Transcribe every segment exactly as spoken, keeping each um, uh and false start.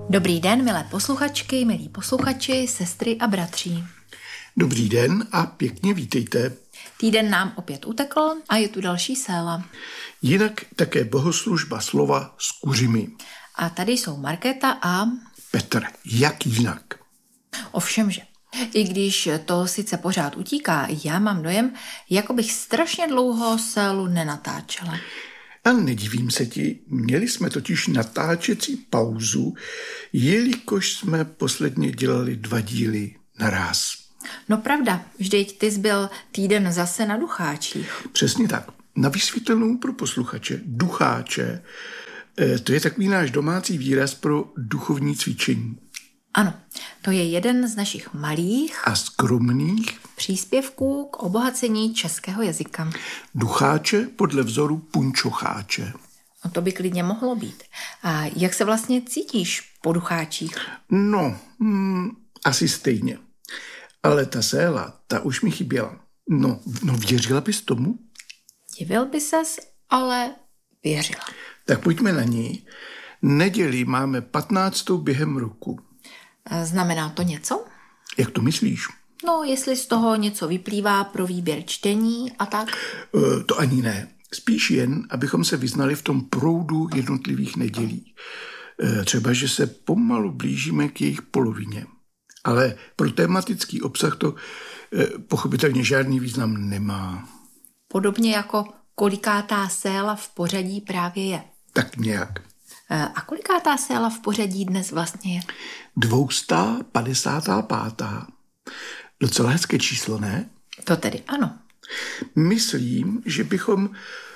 Dobrý den, milé posluchačky, milí posluchači, sestry a bratři. Dobrý den a pěkně vítejte. Týden nám opět utekl a je tu další séla. Jinak také bohoslužba slova s kuřimi. A tady jsou Markéta a Petr, jak jinak? Ovšemže, i když to sice pořád utíká, já mám dojem, jako bych strašně dlouho sélu nenatáčela. A nedivím se ti, měli jsme totiž natáčecí pauzu, jelikož jsme posledně dělali dva díly naráz. No pravda, vždyť ty jsi byl týden zase na Ducháčích. Přesně tak. Na vysvětlenou pro posluchače, ducháče, to je takový náš domácí výraz pro duchovní cvičení. Ano, to je jeden z našich malých a skromných příspěvků k obohacení českého jazyka. Ducháče podle vzoru punčocháče. No to by klidně mohlo být. A jak se vlastně cítíš po Ducháčích? No, hmm, asi stejně. Ale ta séla, ta už mi chyběla. No, no věřila bys tomu? Divil by ses, ale věřila. Tak pojďme na ní. Neděli máme patnáctou během roku. Znamená to něco? Jak to myslíš? No, jestli z toho něco vyplývá pro výběr čtení a tak? E, to ani ne. Spíš jen, abychom se vyznali v tom proudu jednotlivých nedělí. E, třeba, že se pomalu blížíme k jejich polovině. Ale pro tematický obsah to e, pochopitelně žádný význam nemá. Podobně jako kolikátá séla v pořadí právě je. Tak nějak. E, a kolikátá séla v pořadí dnes vlastně je? dvoustá padesátá pátá. Docela hezké číslo, ne? To tedy ano. Myslím, že bychom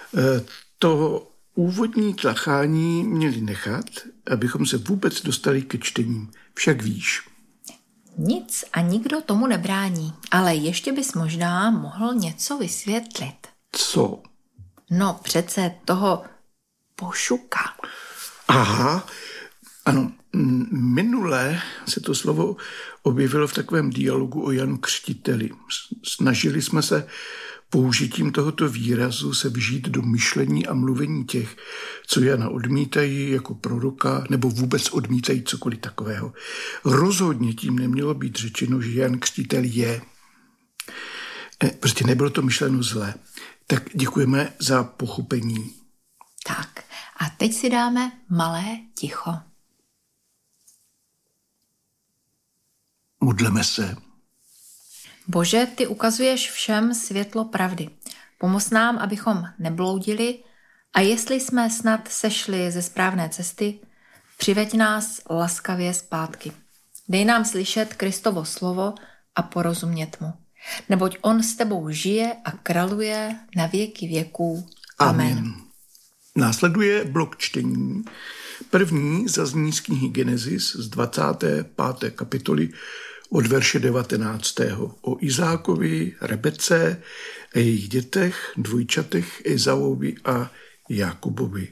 to úvodní tlachání měli nechat, abychom se vůbec dostali ke čtením. Však víš. Nic a nikdo tomu nebrání, ale ještě bys možná mohl něco vysvětlit. Co? No přece toho pošuka. Aha, ano. Minule se to slovo objevilo v takovém dialogu o Janu Křtiteli. Snažili jsme se použitím tohoto výrazu se vžít do myšlení a mluvení těch, co Jana odmítají jako proroka, nebo vůbec odmítají cokoliv takového. Rozhodně tím nemělo být řečeno, že Jan Křtitel je. Prostě nebylo to myšleno zle. Tak děkujeme za pochopení. Tak a teď si dáme malé ticho. Modleme se. Bože, ty ukazuješ všem světlo pravdy. Pomoz nám, abychom nebloudili a jestli jsme snad sešli ze správné cesty, přiveď nás laskavě zpátky. Dej nám slyšet Kristovo slovo a porozumět mu. Neboť on s tebou žije a králuje na věky věků. Amen. Amen. Následuje blok čtení. První zazní z knihy Genesis z dvacáté páté kapitoly od verše devatenáctého o Izákovi, Rebece a jejich dětech, dvojčatech Ezauovi a Jakubovi.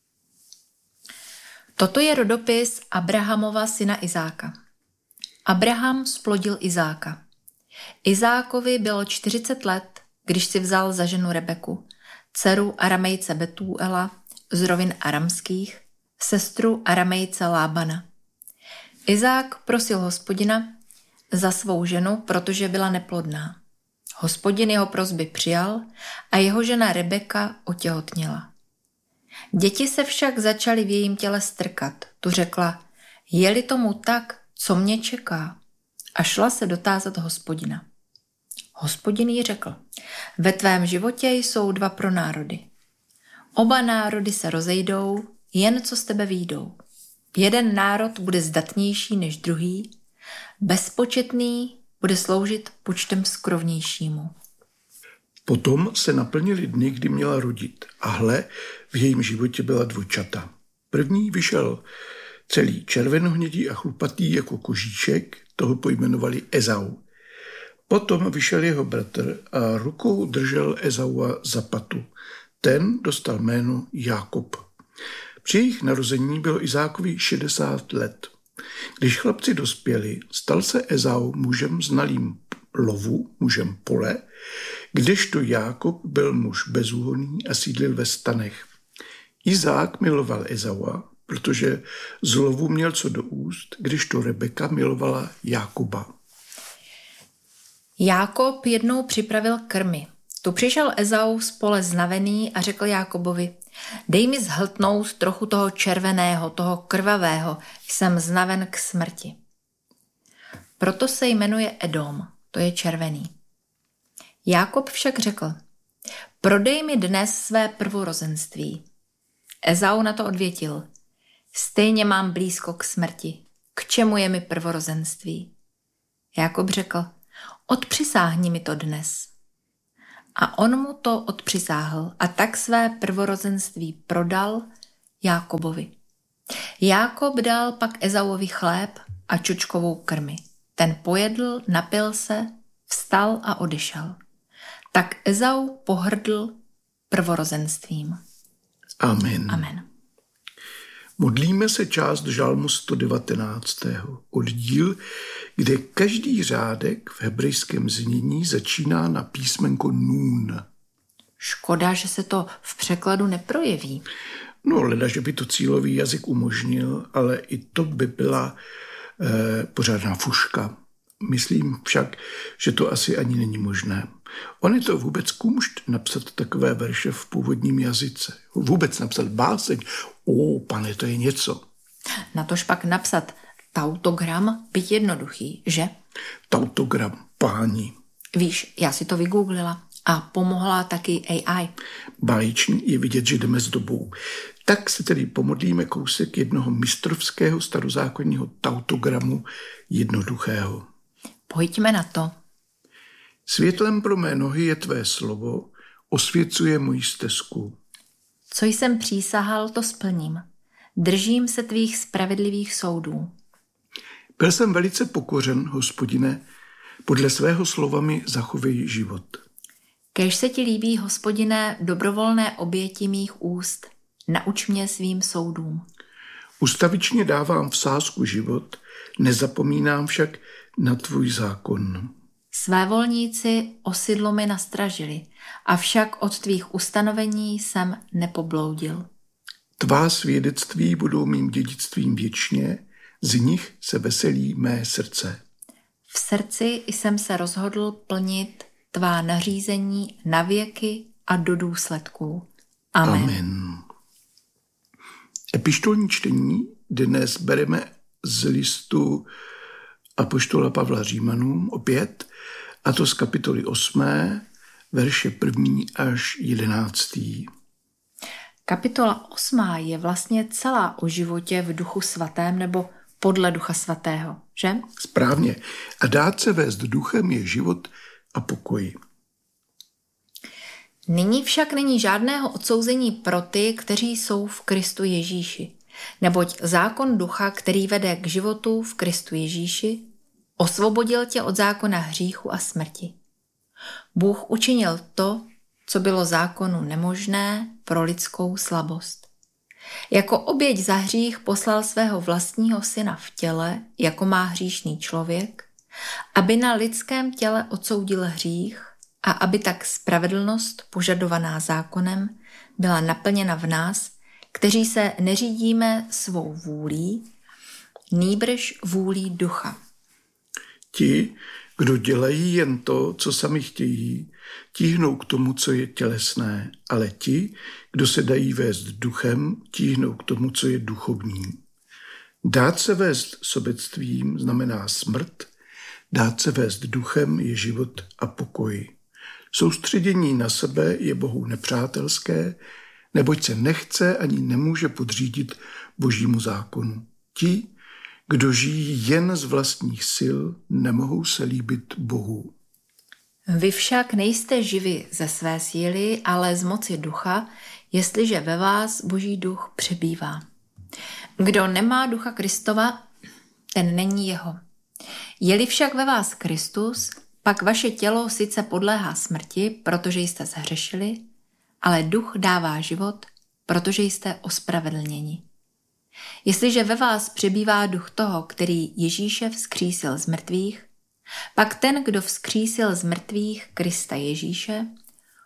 Toto je rodopis Abrahamova syna Izáka. Abraham splodil Izáka. Izákovi bylo čtyřicet let, když si vzal za ženu Rebeku, dceru Aramejce Betúela z rovin aramských, sestru Aramejce Lábana. Izák prosil Hospodina za svou ženu, protože byla neplodná. Hospodin jeho prosby přijal a jeho žena Rebeka otěhotněla. Děti se však začaly v jejím těle strkat. Tu řekla, je-li tomu tak, co mě čeká? A šla se dotázat Hospodina. Hospodin jí řekl, ve tvém životě jsou dva pronárody. Oba národy se rozejdou, jen co z tebe vyjdou. Jeden národ bude zdatnější než druhý, bezpočetný bude sloužit počtem skrovnějšímu. Potom se naplnily dny, kdy měla rodit. A hle, v jejím životě byla dvojčata. První vyšel celý červenohnědý a chlupatý jako kožíšek, toho pojmenovali Ezau. Potom vyšel jeho bratr a rukou držel Ezaua za patu. Ten dostal jméno Jákob. Při jejich narození bylo Izákovi šedesát let. Když chlapci dospěli, stal se Ezau mužem znalým lovu, mužem pole, kdežto Jákob byl muž bezúhonný a sídlil ve stanech. Izák miloval Ezaua, protože zlovu měl co do úst, když to Rebeka milovala Jákoba. Jákob jednou připravil krmy. Tu přišel Ezau z pole znavený a řekl Jákobovi: dej mi zhltnout trochu toho červeného, toho krvavého, jsem znaven k smrti. Proto se jmenuje Edom, to je červený. Jákob však řekl: prodej mi dnes své prvorozenství. Ezau na to odvětil: stejně mám blízko k smrti, k čemu je mi prvorozenství? Jákob řekl: odpřisáhni mi to dnes. A on mu to odpřisáhl a tak své prvorozenství prodal Jákobovi. Jákob dal pak Ezauovi chléb a čočkovou krmi. Ten pojedl, napil se, vstal a odešel. Tak Ezau pohrdl prvorozenstvím. Amen. Amen. Modlíme se část žalmu sto devatenáct. oddíl, kde každý řádek v hebrejském znění začíná na písmenko Nun. Škoda, že se to v překladu neprojeví. No, leda, že by to cílový jazyk umožnil, ale i to by byla eh, pořádná fuška. Myslím však, že to asi ani není možné. On je to vůbec kumšt napsat takové verše v původním jazyce. Vůbec napsat báseň. O, pane, to je něco. Natož pak napsat tautogram, byť jednoduchý, že? Tautogram, páni. Víš, já si to vygooglila a pomohla taky A I. Báječný je vidět, že jdeme s dobou. Tak se tedy pomodlíme kousek jednoho mistrovského starozákonního tautogramu jednoduchého. Pojďme na to. Světlem pro mé nohy je tvé slovo, osvěcuje moji stezku. Co jsem přísahal, to splním. Držím se tvých spravedlivých soudů. Byl jsem velice pokořen, Hospodine, podle svého slova mi zachovej život. Kéž se ti líbí, Hospodine, dobrovolné oběti mých úst, nauč mě svým soudům. Ustavičně dávám v sázku život, nezapomínám však na tvůj zákon. Své volníci osidlo mi nastražili, avšak od tvých ustanovení jsem nepobloudil. Tvá svědectví budou mým dědictvím věčně, z nich se veselí mé srdce. V srdci jsem se rozhodl plnit tvá nařízení na věky a do důsledků. Amen. Amen. Epištolní čtení dnes bereme z listu apoštola Pavla Římanům opět, a to z kapitoly osmé, verše první až jedenáctý. Kapitola osmá je vlastně celá o životě v Duchu svatém nebo podle Ducha svatého, že? Správně. A dát se vést duchem je život a pokoj. Nyní však není žádného odsouzení pro ty, kteří jsou v Kristu Ježíši. Neboť zákon ducha, který vede k životu v Kristu Ježíši, osvobodil tě od zákona hříchu a smrti. Bůh učinil to, co bylo zákonu nemožné pro lidskou slabost. Jako oběť za hřích poslal svého vlastního syna v těle, jako má hříšný člověk, aby na lidském těle odsoudil hřích a aby tak spravedlnost požadovaná zákonem byla naplněna v nás, kteří se neřídíme svou vůlí, nýbrž vůlí ducha. Ti, kdo dělají jen to, co sami chtějí, tíhnou k tomu, co je tělesné, ale ti, kdo se dají vést duchem, tíhnou k tomu, co je duchovní. Dát se vést sobectvím znamená smrt, dát se vést duchem je život a pokoj. Soustředění na sebe je Bohu nepřátelské, neboť se nechce ani nemůže podřídit Božímu zákonu. Ti, kdo žijí jen z vlastních sil, nemohou se líbit Bohu. Vy však nejste živi ze své síly, ale z moci ducha, jestliže ve vás Boží duch přebývá. Kdo nemá ducha Kristova, ten není jeho. Je-li však ve vás Kristus, pak vaše tělo sice podléhá smrti, protože jste zhřešili, ale duch dává život, protože jste ospravedlněni. Jestliže ve vás přebývá duch toho, který Ježíše vzkřísil z mrtvých, pak ten, kdo vzkřísil z mrtvých Krista Ježíše,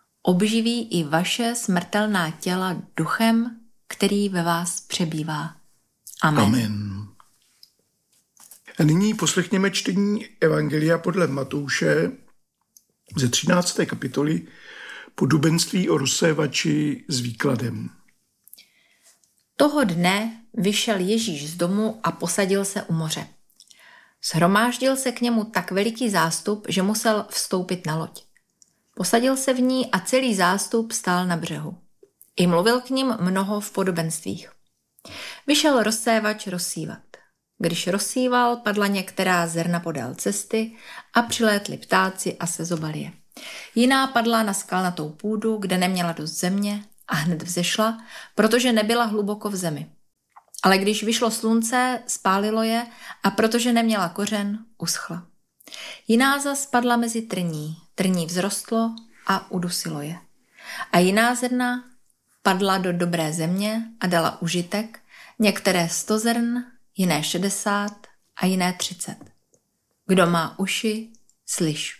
obživí i vaše smrtelná těla duchem, který ve vás přebývá. Amen. Amen. A nyní poslechněme čtení Evangelia podle Matouše ze třinácté kapitoly Podobenství o rozsévači s výkladem. Toho dne vyšel Ježíš z domu a posadil se u moře. Shromáždil se k němu tak veliký zástup, že musel vstoupit na loď. Posadil se v ní a celý zástup stál na břehu. I mluvil k ním mnoho v podobenstvích. Vyšel rozsévač rozsívat. Když rozsíval, padla některá zrna podél cesty a přilétli ptáci a sezobali je. Jiná padla na skalnatou půdu, kde neměla dost země a hned vzešla, protože nebyla hluboko v zemi. Ale když vyšlo slunce, spálilo je a protože neměla kořen, uschla. Jiná zas padla mezi trní, trní vzrostlo a udusilo je. A jiná zrna padla do dobré země a dala užitek, některé sto zrn, jiné šedesát a jiné třicet. Kdo má uši, slyš.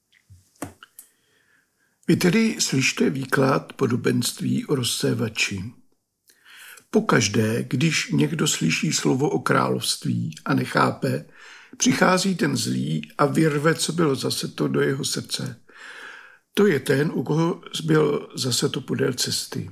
Vy tedy slyšte výklad podobenství o rozsévači. Pokaždé, když někdo slyší slovo o království a nechápe, přichází ten zlý a vyrve, co bylo zaseto do jeho srdce. To je ten, u koho byl zaseto podél cesty.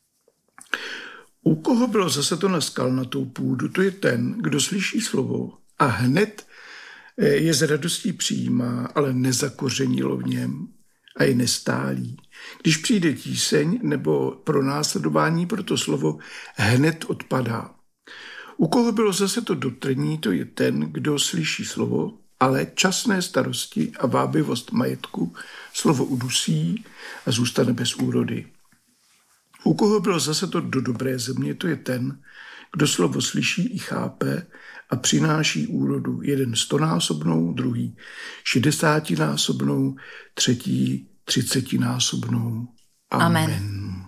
U koho bylo zaseto na skalnatou půdu, to je ten, kdo slyší slovo a hned je s radostí přijímá, ale nezakořenilo v něm a je nestálý. Když přijde tíseň nebo pronásledování pro to slovo, hned odpadá. U koho bylo zaseto do trní, to je ten, kdo slyší slovo, ale časné starosti a vábivost majetku slovo udusí a zůstane bez úrody. U koho bylo zaseto do dobré země, to je ten, kdo slovo slyší i chápe a přináší úrodu, jeden stonásobnou, druhý šedesátinásobnou, třetí třicetinásobnou. Amen. Amen.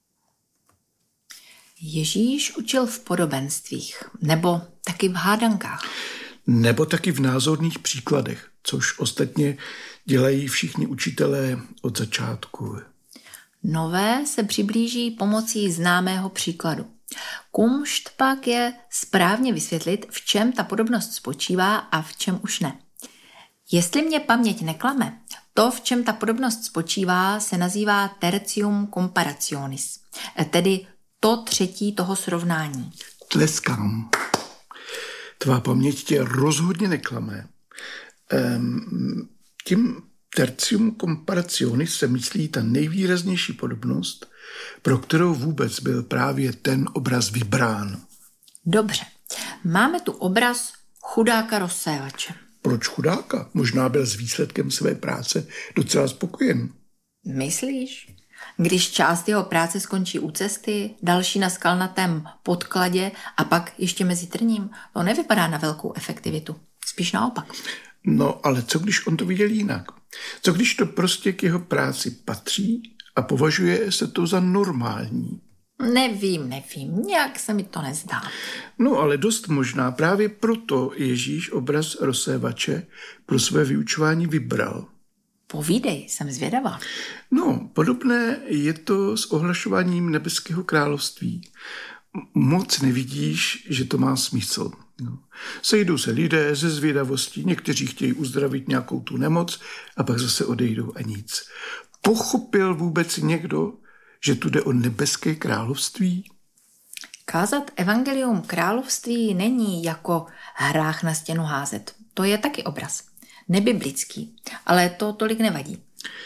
Ježíš učil v podobenstvích, nebo taky v hádankách. Nebo taky v názorných příkladech, což ostatně dělají všichni učitelé od začátku. Nové se přiblíží pomocí známého příkladu. Kumšt pak je správně vysvětlit, v čem ta podobnost spočívá a v čem už ne. Jestli mě paměť neklame, to, v čem ta podobnost spočívá, se nazývá tertium comparationis, tedy to třetí toho srovnání. Tleskám. Tvá paměť tě rozhodně neklame. Ehm, tím tertium comparationis se myslí ta nejvýraznější podobnost, pro kterou vůbec byl právě ten obraz vybrán. Dobře, máme tu obraz chudáka rozsévače. Proč chudáka? Možná byl s výsledkem své práce docela spokojen. Myslíš? Když část jeho práce skončí u cesty, další na skalnatém podkladě a pak ještě mezi trním, to nevypadá na velkou efektivitu. Spíš naopak. No, ale co když on to viděl jinak? Co když to prostě k jeho práci patří a považuje se to za normální? Nevím, nevím, nějak se mi to nezdá. No, ale dost možná právě proto Ježíš obraz rozsévače pro své vyučování vybral. Povídej, jsem zvědavá. No, podobné je to s ohlašováním nebeského království. Moc nevidíš, že to má smysl. No. Sejdou se lidé ze zvědavosti, někteří chtějí uzdravit nějakou tu nemoc a pak zase odejdou a nic. Pochopil vůbec někdo, že tu jde o nebeské království? Kázat evangelium království není jako hrách na stěnu házet. To je taky obraz. Nebiblický, ale to tolik nevadí.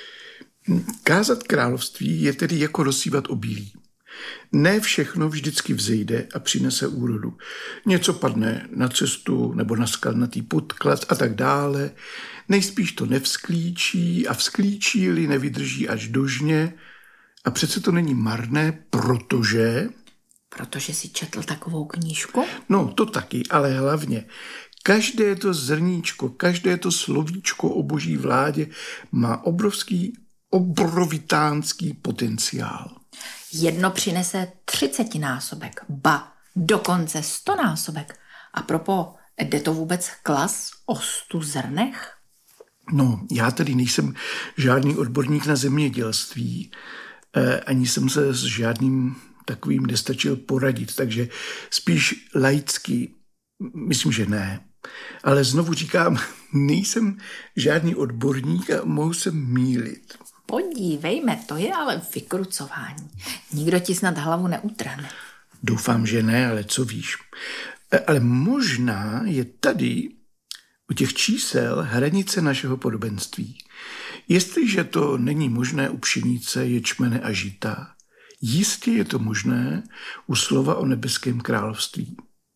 Kázat království je tedy jako rozsívat obilí. Ne všechno vždycky vzejde a přinese úrodu. Něco padne na cestu nebo na skalnatý podklad a tak dále. Nejspíš to nevsklíčí a vzklíčí-li nevydrží až do žně. A přece to není marné, protože... Protože jsi četl takovou knížku? No, to taky, ale hlavně každé to zrníčko, každé to slovíčko o boží vládě má obrovský, obrovitánský potenciál. Jedno přinese třicetinásobek, ba dokonce stonásobek. A propo, jde to vůbec klas o stu zrnech? No, já tedy nejsem žádný odborník na zemědělství, eh, ani jsem se s žádným takovým nestačil poradit, takže spíš laicky, myslím, že ne. Ale znovu říkám, nejsem žádný odborník a mohu se mýlit. Podívejme, to je ale vykrucování. Nikdo ti snad hlavu neutrhne. Doufám, že ne, ale co víš. Ale možná je tady u těch čísel hranice našeho podobenství. Jestliže to není možné u pšenice, ječmene a žita, jistě je to možné u slova o nebeském království.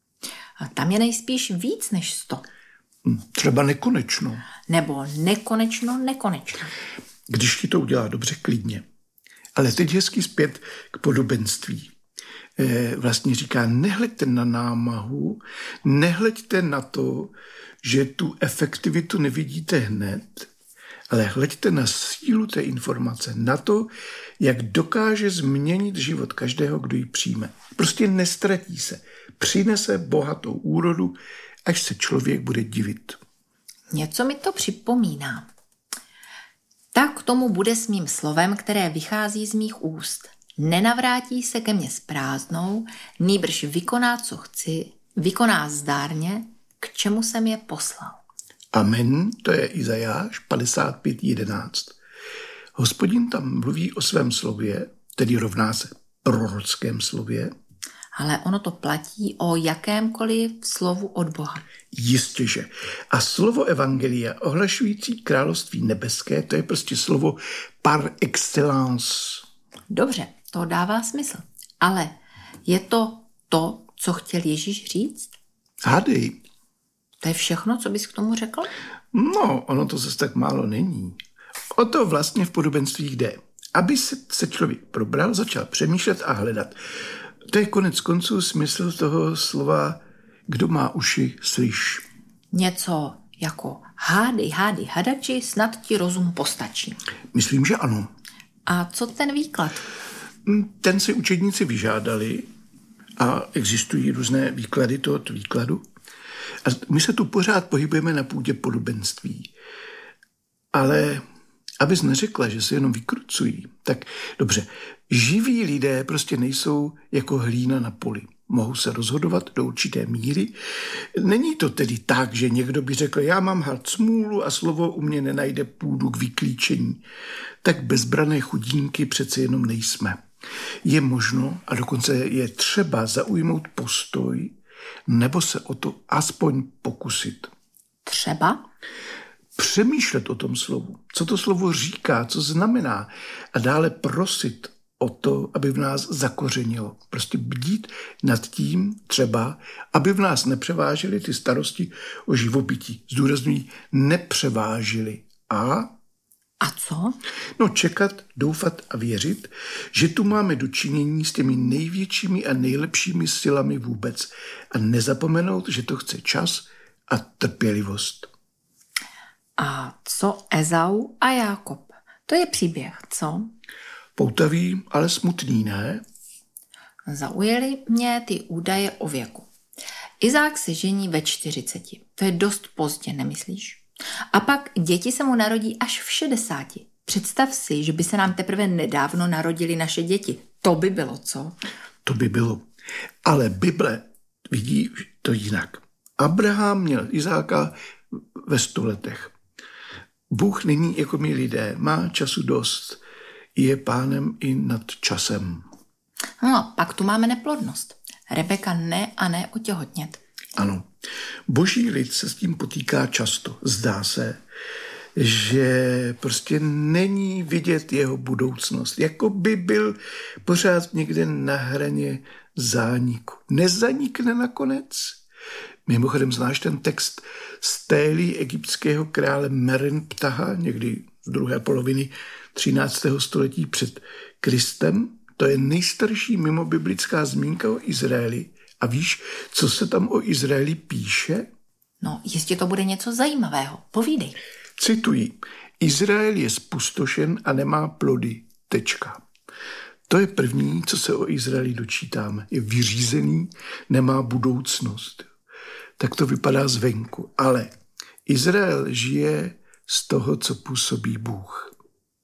A tam je nejspíš víc než sto. Třeba nekonečno. Nebo nekonečno, nekonečno. Když ti to udělá dobře, klidně. Ale teď hezky zpět k podobenství. E, vlastně říká, nehleďte na námahu, nehleďte na to, že tu efektivitu nevidíte hned, ale hleďte na sílu té informace, na to, jak dokáže změnit život každého, kdo ji přijme. Prostě nestratí se. Přinese bohatou úrodu, až se člověk bude divit. Něco mi to připomíná. Tak k tomu bude s mým slovem, které vychází z mých úst. Nenavrátí se ke mně s prázdnou, nýbrž vykoná, co chci, vykoná zdárně, k čemu jsem je poslal. Amen, to je Izajáš padesát pět jedenáct. Hospodin tam mluví o svém slově, tedy rovná se prorockém slově. Ale ono to platí o jakémkoliv slovu od Boha. Jistěže. A slovo evangelia ohlašující království nebeské, to je prostě slovo par excellence. Dobře, to dává smysl. Ale je to to, co chtěl Ježíš říct? Hádej. To je všechno, co bys k tomu řekl? No, ono to zase tak málo není. O to vlastně v podobenstvích jde. Aby se, se člověk probral, začal přemýšlet a hledat. To je konec konců smysl toho slova, kdo má uši, slyš. Něco jako hádej, hádej, hadači, snad ti rozum postačí. Myslím, že ano. A co ten výklad? Ten si učedníci vyžádali a existují různé výklady tohoto výkladu. A my se tu pořád pohybujeme na půdě podobenství. Ale abys neřekla, že se jenom vykrucují, tak dobře, živí lidé prostě nejsou jako hlína na poli. Mohou se rozhodovat do určité míry. Není to tedy tak, že někdo by řekl, já mám had smůlu a slovo u mě nenajde půdu k vyklíčení. Tak bezbrané chudínky přece jenom nejsme. Je možno a dokonce je třeba zaujmout postoj nebo se o to aspoň pokusit. Třeba? Přemýšlet o tom slovu, co to slovo říká, co znamená a dále prosit o to, aby v nás zakořenilo. Prostě bdít nad tím třeba, aby v nás nepřevážily ty starosti o živobytí. Zdůrazňují, nepřevážily. A? A co? No čekat, doufat a věřit, že tu máme dočinění s těmi největšími a nejlepšími silami vůbec a nezapomenout, že to chce čas a trpělivost. A co Ezau a Jákob? To je příběh, co? Poutavý, ale smutný, ne? Zaujaly mě ty údaje o věku. Izák se žení ve čtyřiceti. To je dost pozdě, nemyslíš? A pak děti se mu narodí až v šedesáti. Představ si, že by se nám teprve nedávno narodili naše děti. To by bylo, co? To by bylo. Ale Bible vidí to jinak. Abraham měl Izáka ve sto letech. Bůh není jako my lidé, má času dost. Je pánem i nad časem. No, pak tu máme neplodnost. Rebeka ne a ne otěhotnět. Ano. Boží lid se s tím potýká často. Zdá se, že prostě není vidět jeho budoucnost. Jako by byl pořád někde na hraně zániku. Nezanikne nakonec? Mimochodem znáš ten text stélí egyptského krále Merenptaha, někdy z druhé poloviny třináctého století před Kristem. To je nejstarší mimobiblická zmínka o Izraeli. A víš, co se tam o Izraeli píše? No, jistě to bude něco zajímavého. Povídej. Cituji. Izrael je spustošen a nemá plody. Tečka. To je první, co se o Izraeli dočítáme. Je vyřízený, nemá budoucnost. Tak to vypadá zvenku. Ale Izrael žije z toho, co působí Bůh.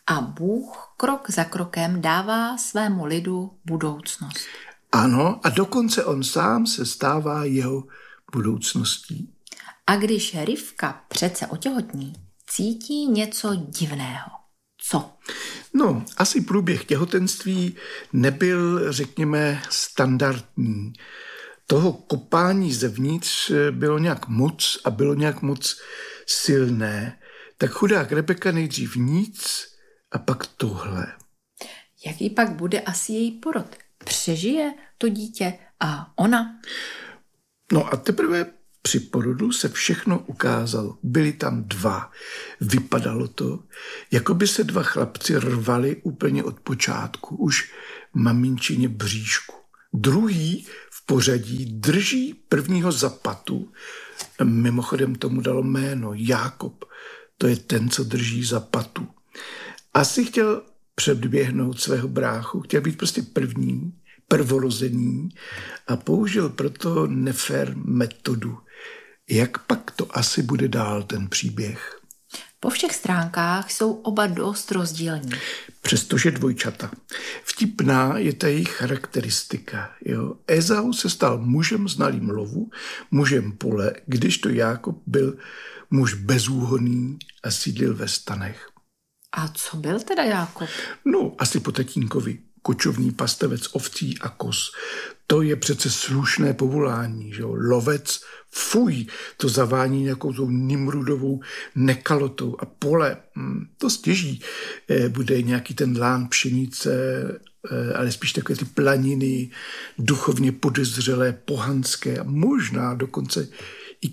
A Bůh krok za krokem dává svému lidu budoucnost. Ano, a dokonce on sám se stává jeho budoucností. A když Rivka přece otěhotní, cítí něco divného. Co? No, asi průběh těhotenství nebyl, řekněme, standardní. Toho kopání zevnitř bylo nějak moc a bylo nějak moc silné. Tak chudák Rebeka nejdřív nic a pak tohle. Jaký pak bude asi její porod? Přežije to dítě a ona? No a teprve při porodu se všechno ukázalo. Byli tam dva. Vypadalo to, jako by se dva chlapci rvali úplně od počátku. Už maminčině bříšku. Druhý v pořadí drží prvního za patu. Mimochodem tomu dalo jméno Jákob. To je ten, co drží za patu. Asi chtěl předběhnout svého bráchu. Chtěl být prostě první, prvorozený a použil proto nefér metodu. Jak pak to asi bude dál ten příběh? Po všech stránkách jsou oba dost rozdílní. Přestože dvojčata. Vtipná je ta jejich charakteristika. Jo? Ezau se stal mužem znalým lovu, mužem pole, když to Jákob byl muž bezúhonný a sídlil ve stanech. A co byl teda Jákob? No, asi po tatínkovi. Kočovný pastevec ovcí a koz. To je přece slušné povolání, že jo? Lovec, fuj, to zavání nějakou tou nimrudovou nekalotou a pole, hm, to stěží. E, bude nějaký ten lán pšenice, e, ale spíš takové ty planiny, duchovně podezřelé, pohanské a možná dokonce i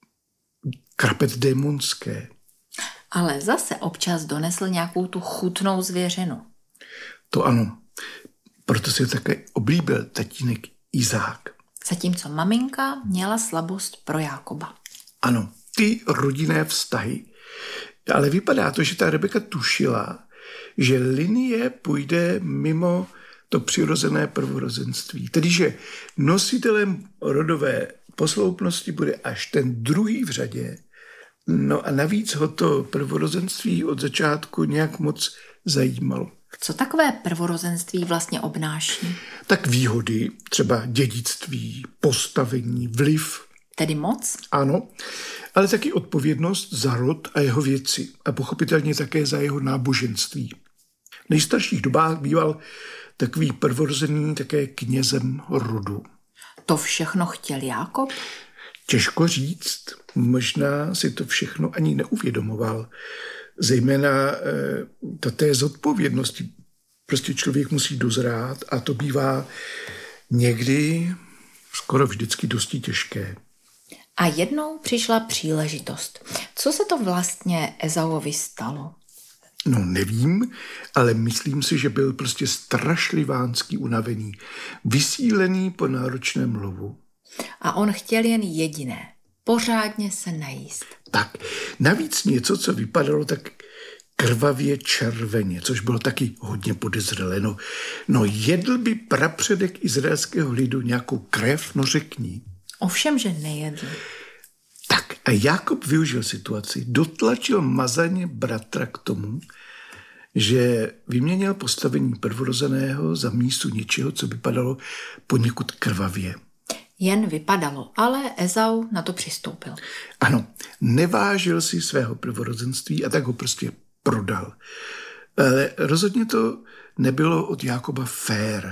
krapet démonské. Ale zase občas donesl nějakou tu chutnou zvěřinu. To ano. Proto si také oblíbil tatínek Izák. Zatímco maminka měla slabost pro Jákoba. Ano, ty rodinné vztahy. Ale vypadá to, že ta Rebeka tušila, že linie půjde mimo to přirozené prvorozenství. Tedy, že nositelem rodové posloupnosti bude až ten druhý v řadě. No a navíc ho to prvorozenství od začátku nějak moc zajímalo. Co takové prvorozenství vlastně obnáší? Tak výhody, třeba dědictví, postavení, vliv. Tedy moc? Ano, ale taky odpovědnost za rod a jeho věci a pochopitelně také za jeho náboženství. V nejstarších dobách býval takový prvorozený také knězem rodu. To všechno chtěl Jákob? Těžko říct, možná si to všechno ani neuvědomoval. Zejména e, ta té zodpovědnosti. Prostě člověk musí dozrát a to bývá někdy skoro vždycky dosti těžké. A jednou přišla příležitost. Co se to vlastně Ezauovi stalo? No nevím, ale myslím si, že byl prostě strašlivánský unavený, vysílený po náročném lovu. A on chtěl jen jediné. Pořádně se najíst. Tak, navíc něco, co vypadalo tak krvavě červeně, což bylo taky hodně podezřelé. No, no jedl by prapředek izraelského lidu nějakou krev, no řekni. Ovšem, že nejedl. Tak a Jákob využil situaci, dotlačil mazaně bratra k tomu, že vyměnil postavení prvorozeného za místo něčeho, co vypadalo poněkud krvavě. Jen vypadalo, ale Ezau na to přistoupil. Ano, nevážil si svého prvorozenství a tak ho prostě prodal. Ale rozhodně to nebylo od Jákoba fér.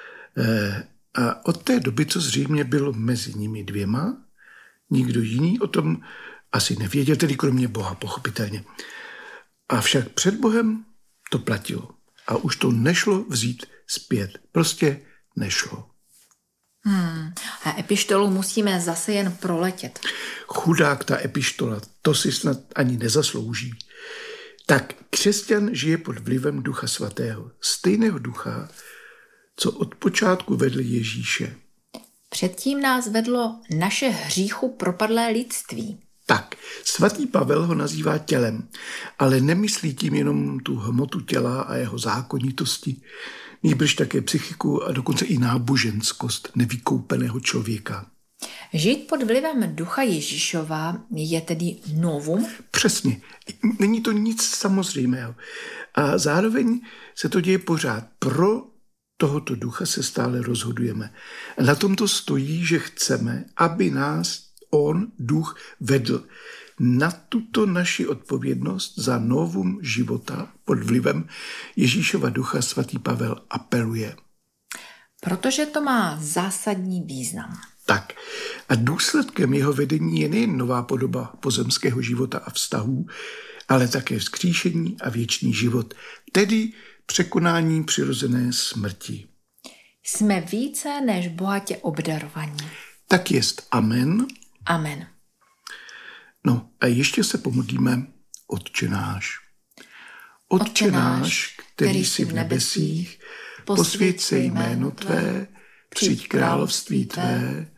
A od té doby, co zřejmě bylo mezi nimi dvěma, nikdo jiný o tom asi nevěděl, tedy kromě Boha, pochopitelně. Avšak před Bohem to platilo. A už to nešlo vzít zpět. Prostě nešlo. Hmm. A epištolu musíme zase jen proletět. Chudák ta epištola, to si snad ani nezaslouží. Tak křesťan žije pod vlivem Ducha Svatého. Stejného ducha, co od počátku vedl Ježíše. Předtím nás vedlo naše hříchu propadlé lidství. Tak, svatý Pavel ho nazývá tělem, ale nemyslí tím jenom tu hmotu těla a jeho zákonitosti, nýbrž také psychiku a dokonce i náboženskost nevykoupeného člověka. Žít pod vlivem ducha Ježíšova je tedy novum? Přesně. Není to nic samozřejmého. A zároveň se to děje pořád. Pro tohoto ducha se stále rozhodujeme. A na tom to stojí, že chceme, aby nás on, duch, vedl. Na tuto naši odpovědnost za novum života pod vlivem Ježíšova ducha svatý Pavel apeluje. Protože to má zásadní význam. Tak. A důsledkem jeho vedení je nejen nová podoba pozemského života a vztahů, ale také vzkříšení a věčný život, tedy překonání přirozené smrti. Jsme více než bohatě obdarovaní. Tak jest amen. Amen. No a ještě se pomodlíme Otče náš. Otče náš, který jsi v nebesích, posvěť se jméno tvé, přijď království tvé,